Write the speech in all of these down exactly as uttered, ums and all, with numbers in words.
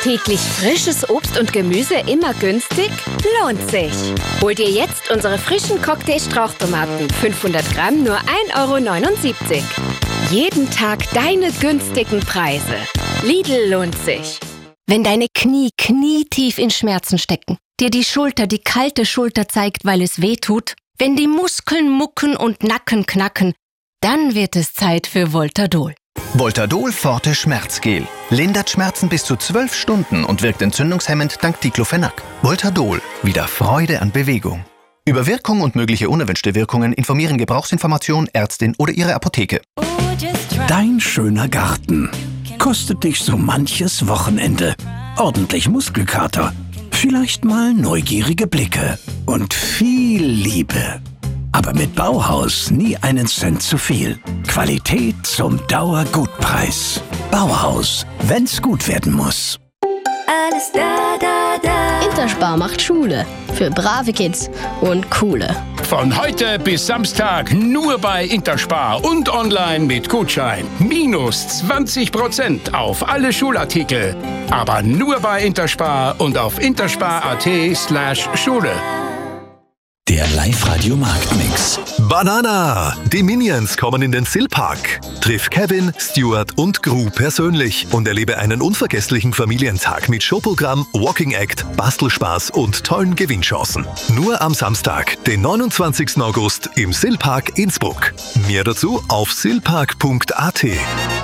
Täglich frisches Obst und Gemüse immer günstig? Lohnt sich! Hol dir jetzt unsere frischen Cocktail-Strauchtomaten. fünfhundert Gramm nur ein Euro neunundsiebzig. Jeden Tag deine günstigen Preise. Lidl lohnt sich. Wenn deine Knie knietief in Schmerzen stecken, dir die Schulter die kalte Schulter zeigt, weil es weh tut, wenn die Muskeln mucken und Nacken knacken, dann wird es Zeit für Voltadol. Voltadol Forte Schmerzgel. Lindert Schmerzen bis zu zwölf Stunden und wirkt entzündungshemmend dank Diclofenac. Voltadol. Wieder Freude an Bewegung. Über Wirkung und mögliche unerwünschte Wirkungen informieren Gebrauchsinformation, Ärztin oder Ihre Apotheke. Dein schöner Garten kostet dich so manches Wochenende. Ordentlich Muskelkater, vielleicht mal neugierige Blicke und viel Liebe. Aber mit Bauhaus nie einen Cent zu viel. Qualität zum Dauergutpreis. Bauhaus, wenn's gut werden muss. Alles da, da, da. Interspar macht Schule. Für brave Kids und coole. Von heute bis Samstag nur bei Interspar und online mit Gutschein. Minus zwanzig Prozent auf alle Schulartikel. Aber nur bei Interspar und auf interspar.at slash Schule. Der Live-Radio-Marktmix. Banana! Die Minions kommen in den Silpark. Triff Kevin, Stuart und Gru persönlich und erlebe einen unvergesslichen Familientag mit Showprogramm, Walking Act, Bastelspaß und tollen Gewinnchancen. Nur am Samstag, den neunundzwanzigsten August im Silpark Innsbruck. Mehr dazu auf silpark punkt a t.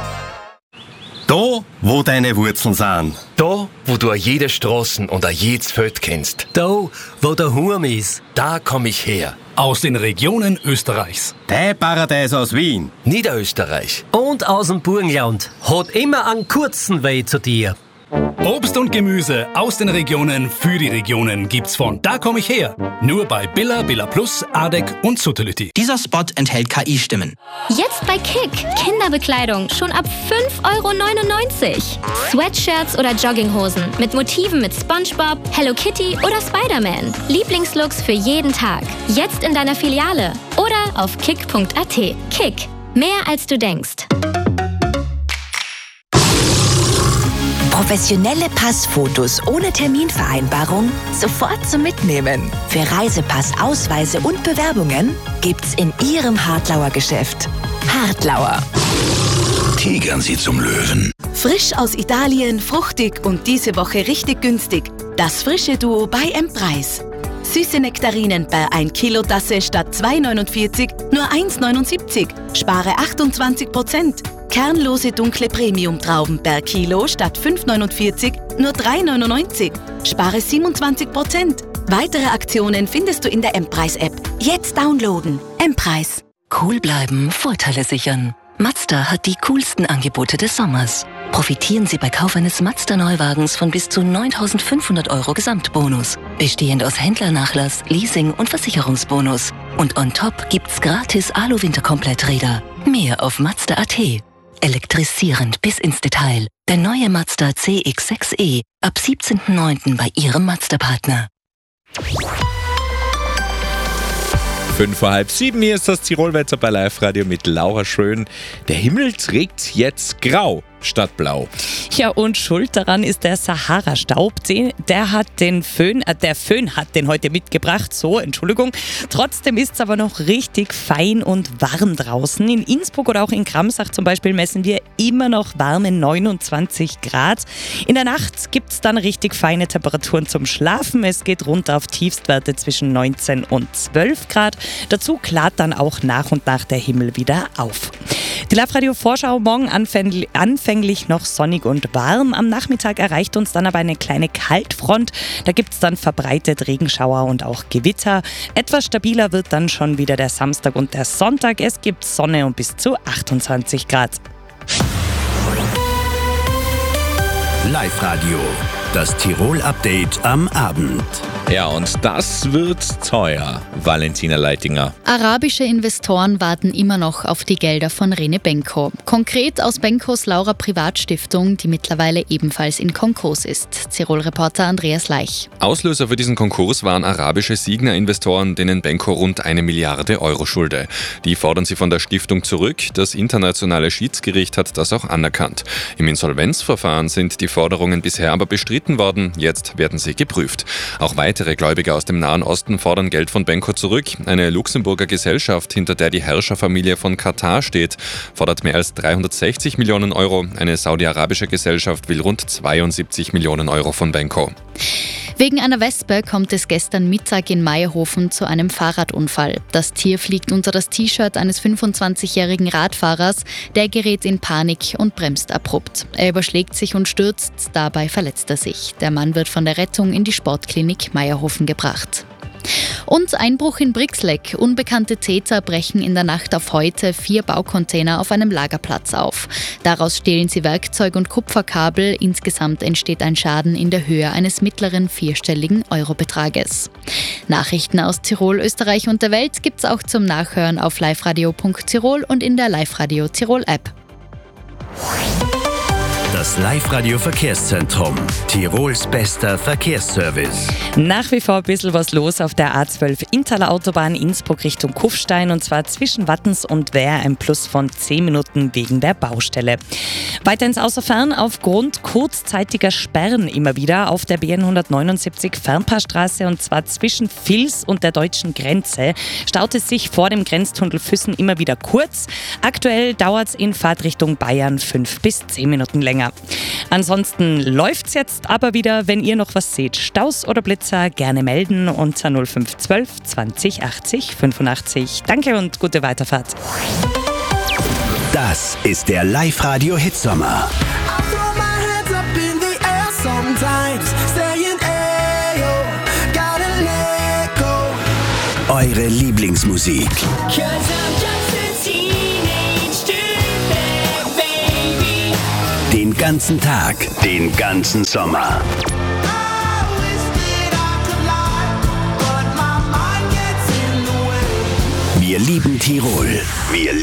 Da, wo deine Wurzeln sind. Da, wo du jede Straßen und jedes Feld kennst. Da, wo der Hurm ist. Da komm ich her. Aus den Regionen Österreichs. Dein Paradies aus Wien. Niederösterreich. Und aus dem Burgenland. Hat immer einen kurzen Weg zu dir. Obst und Gemüse aus den Regionen für die Regionen gibt's von Da komm ich her. Nur bei Billa, Billa Plus, Adek und Suttility. Dieser Spot enthält K I-Stimmen. Jetzt bei Kick. Kinderbekleidung schon ab fünf Euro neunundneunzig. Sweatshirts oder Jogginghosen mit Motiven mit SpongeBob, Hello Kitty oder Spider-Man. Lieblingslooks für jeden Tag. Jetzt in deiner Filiale oder auf kick punkt a t. Kick. Mehr als du denkst. Professionelle Passfotos ohne Terminvereinbarung sofort zum Mitnehmen. Für Reisepass, Ausweise und Bewerbungen gibt's in Ihrem Hartlauer Geschäft. Hartlauer. Tigern Sie zum Löwen. Frisch aus Italien, fruchtig und diese Woche richtig günstig. Das frische Duo bei M-Preis. Süße Nektarinen bei ein Kilo Tasse statt zwei neunundvierzig nur eins neunundsiebzig. Spare achtundzwanzig Prozent. Kernlose dunkle Premium-Trauben per Kilo statt fünf neunundvierzig nur drei neunundneunzig. Spare siebenundzwanzig Prozent. Weitere Aktionen findest du in der M-Preis-App. Jetzt downloaden. M-Preis. Cool bleiben, Vorteile sichern. Mazda hat die coolsten Angebote des Sommers. Profitieren Sie bei Kauf eines Mazda-Neuwagens von bis zu neuntausendfünfhundert Euro Gesamtbonus. Bestehend aus Händlernachlass, Leasing und Versicherungsbonus. Und on top gibt's gratis Alu-Winterkompletträder. Mehr auf Mazda punkt a t. Elektrisierend bis ins Detail. Der neue Mazda C X sechs e ab siebzehnten neunten bei Ihrem Mazda-Partner. Fünf vor halb sieben, hier ist das Tirolwetter bei Live-Radio mit Laura Schön. Der Himmel trägt jetzt grau statt blau. Ja, und schuld daran ist der Sahara-Staub. Der hat den Föhn, äh, der Föhn hat den heute mitgebracht. So, Entschuldigung. Trotzdem ist es aber noch richtig fein und warm draußen. In Innsbruck oder auch in Kramsach zum Beispiel messen wir immer noch warme neunundzwanzig Grad. In der Nacht gibt es dann richtig feine Temperaturen zum Schlafen. Es geht runter auf Tiefstwerte zwischen neunzehn und zwölf Grad. Dazu klart dann auch nach und nach der Himmel wieder auf. Die Live-Radio-Vorschau morgen anfänglich, anfänglich noch sonnig und warm. Am Nachmittag erreicht uns dann aber eine kleine Kaltfront. Da gibt es dann verbreitet Regenschauer und auch Gewitter. Etwas stabiler wird dann schon wieder der Samstag und der Sonntag. Es gibt Sonne und bis zu achtundzwanzig Grad. Live-Radio, das Tirol-Update am Abend. Ja, und das wird teuer, Valentina Leitinger. Arabische Investoren warten immer noch auf die Gelder von Rene Benko. Konkret aus Benkos Laura Privatstiftung, die mittlerweile ebenfalls in Konkurs ist. Tirol-Reporter Andreas Leich. Auslöser für diesen Konkurs waren arabische Signa-Investoren, denen Benko rund eine Milliarde Euro schulde. Die fordern sie von der Stiftung zurück. Das internationale Schiedsgericht hat das auch anerkannt. Im Insolvenzverfahren sind die Forderungen bisher aber bestritten worden. Jetzt werden sie geprüft. Auch weitere Gläubiger aus dem Nahen Osten fordern Geld von Benko zurück. Eine Luxemburger Gesellschaft, hinter der die Herrscherfamilie von Katar steht, fordert mehr als dreihundertsechzig Millionen Euro. Eine saudi-arabische Gesellschaft will rund zweiundsiebzig Millionen Euro von Benko. Wegen einer Wespe kommt es gestern Mittag in Meierhofen zu einem Fahrradunfall. Das Tier fliegt unter das T-Shirt eines fünfundzwanzigjährigen Radfahrers. Der gerät in Panik und bremst abrupt. Er überschlägt sich und stürzt, dabei verletzt er sich. Der Mann wird von der Rettung in die Sportklinik Meierhofen gebracht. Und Einbruch in Brixleck. Unbekannte Täter brechen in der Nacht auf heute vier Baucontainer auf einem Lagerplatz auf. Daraus stehlen sie Werkzeug und Kupferkabel. Insgesamt entsteht ein Schaden in der Höhe eines mittleren vierstelligen Eurobetrages. Nachrichten aus Tirol, Österreich und der Welt gibt's auch zum Nachhören auf liveradio punkt tirol und in der Live-Radio Tirol App. Das Live-Radio-Verkehrszentrum. Tirols bester Verkehrsservice. Nach wie vor ein bisschen was los auf der A zwölf Intaler Autobahn Innsbruck Richtung Kufstein, und zwar zwischen Wattens und Wehr ein Plus von zehn Minuten wegen der Baustelle. Weiter ins Außerfern aufgrund kurzzeitiger Sperren immer wieder auf der B N hundertneunundsiebzig Fernpaarstraße, und zwar zwischen Vils und der deutschen Grenze. Staut es sich vor dem Grenztunnel Füssen immer wieder kurz. Aktuell dauert es in Fahrtrichtung Bayern fünf bis zehn Minuten länger. Ansonsten läuft's jetzt aber wieder. Wenn ihr noch was seht, Staus oder Blitzer, gerne melden unter null fünf zwölf zwanzig achtzig fünfundachtzig. Danke und gute Weiterfahrt. Das ist der Live-Radio-Hitsommer. Eure Lieblingsmusik. Den ganzen Tag, den ganzen Sommer. Wir lieben Tirol. Wir